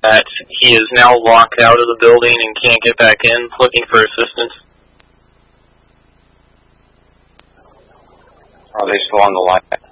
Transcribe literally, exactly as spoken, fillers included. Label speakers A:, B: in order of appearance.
A: that he is now locked out of the building and can't get back in, looking for assistance.
B: Are they still on the line?